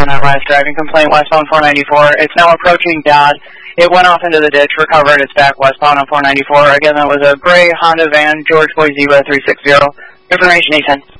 on that last driving complaint westbound 494. It's now approaching Dodd. It went off into the ditch, recovered, it's back westbound on 494. Again, that was a gray Honda van, George Boy Zebra 360. Information E10.